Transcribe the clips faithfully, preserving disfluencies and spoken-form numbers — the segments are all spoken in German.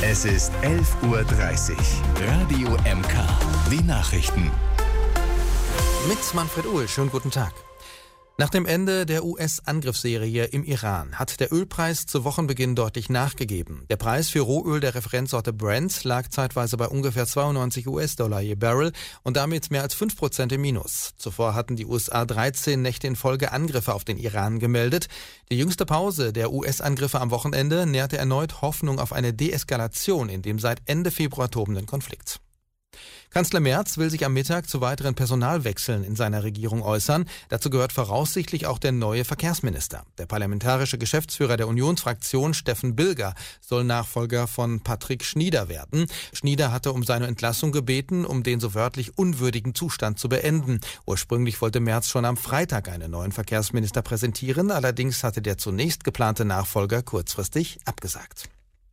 Es ist elf Uhr dreißig. Radio M K. Die Nachrichten. Mit Manfred Uhl. Schönen guten Tag. Nach dem Ende der U S-Angriffsserie im Iran hat der Ölpreis zu Wochenbeginn deutlich nachgegeben. Der Preis für Rohöl der Referenzsorte Brent lag zeitweise bei ungefähr zweiundneunzig US-Dollar je Barrel und damit mehr als fünf Prozent im Minus. Zuvor hatten die U S A dreizehn Nächte in Folge Angriffe auf den Iran gemeldet. Die jüngste Pause der U S-Angriffe am Wochenende nährte erneut Hoffnung auf eine Deeskalation in dem seit Ende Februar tobenden Konflikt. Kanzler Merz will sich am Mittag zu weiteren Personalwechseln in seiner Regierung äußern. Dazu gehört voraussichtlich auch der neue Verkehrsminister. Der parlamentarische Geschäftsführer der Unionsfraktion, Steffen Bilger, soll Nachfolger von Patrick Schnieder werden. Schnieder hatte um seine Entlassung gebeten, um den so wörtlich unwürdigen Zustand zu beenden. Ursprünglich wollte Merz schon am Freitag einen neuen Verkehrsminister präsentieren. Allerdings hatte der zunächst geplante Nachfolger kurzfristig abgesagt.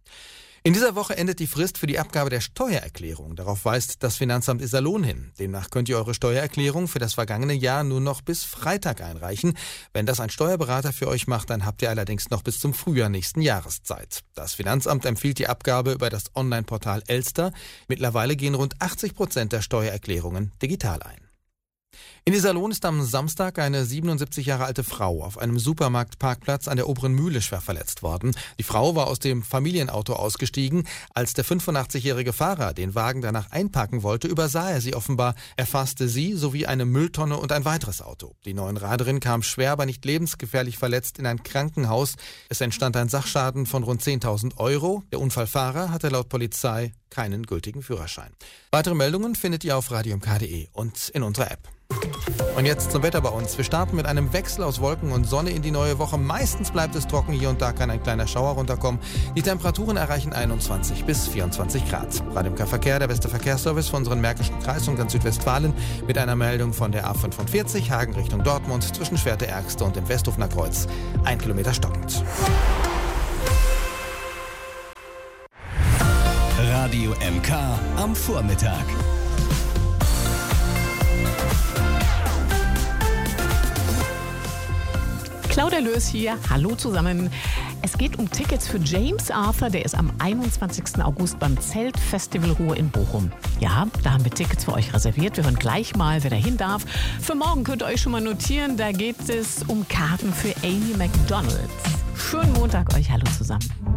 In dieser Woche endet die Frist für die Abgabe der Steuererklärung. Darauf weist das Finanzamt Iserlohn hin. Demnach könnt ihr eure Steuererklärung für das vergangene Jahr nur noch bis Freitag einreichen. Wenn das ein Steuerberater für euch macht, dann habt ihr allerdings noch bis zum Frühjahr nächsten Jahres Zeit. Das Finanzamt empfiehlt die Abgabe über das Online-Portal Elster. Mittlerweile gehen rund achtzig Prozent der Steuererklärungen digital ein. In Iserlohn ist am Samstag eine siebenundsiebzig Jahre alte Frau auf einem Supermarktparkplatz an der Oberen Mühle schwer verletzt worden. Die Frau war aus dem Familienauto ausgestiegen. Als der fünfundachtzigjährige Fahrer den Wagen danach einparken wollte, übersah er sie offenbar. Er fasste sie sowie eine Mülltonne und ein weiteres Auto. Die Neunraderin kam schwer, aber nicht lebensgefährlich verletzt in ein Krankenhaus. Es entstand ein Sachschaden von rund zehntausend Euro. Der Unfallfahrer hatte laut Polizei keinen gültigen Führerschein. Weitere Meldungen findet ihr auf radio m k punkt d e und in unserer App. Und jetzt zum Wetter bei uns. Wir starten mit einem Wechsel aus Wolken und Sonne in die neue Woche. Meistens bleibt es trocken, hier und da kann ein kleiner Schauer runterkommen. Die Temperaturen erreichen einundzwanzig bis vierundzwanzig Grad. Radio M K Verkehr, der beste Verkehrsservice für unseren Märkischen Kreis und ganz Südwestfalen mit einer Meldung von der A fünfundvierzig, Hagen Richtung Dortmund, zwischen Schwerte-Ärgste und dem Westhofener Kreuz. Ein Kilometer stockend. Radio M K am Vormittag. Claudia Löß hier, hallo zusammen. Es geht um Tickets für James Arthur, der ist am einundzwanzigsten August beim Zeltfestival Ruhr in Bochum. Ja, da haben wir Tickets für euch reserviert. Wir hören gleich mal, wer da hin darf. Für morgen könnt ihr euch schon mal notieren, da geht es um Karten für Amy McDonald. Schönen Montag euch, hallo zusammen.